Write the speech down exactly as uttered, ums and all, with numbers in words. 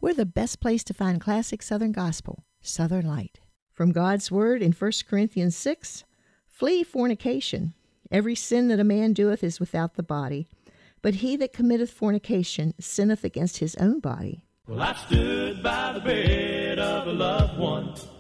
We're the best place to find classic Southern gospel, Southern Light. From God's Word in First Corinthians six, flee fornication. Every sin that a man doeth is without the body, but he that committeth fornication sinneth against his own body. Well, I stood by the bed of a loved one